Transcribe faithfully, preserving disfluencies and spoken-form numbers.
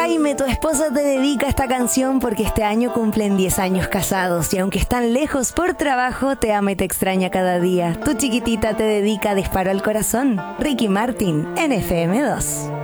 Jaime, tu esposa te dedica esta canción porque este año cumplen diez años casados y aunque están lejos por trabajo, te ama y te extraña cada día. Tu chiquitita te dedica Disparo al Corazón. Ricky Martin en F M dos.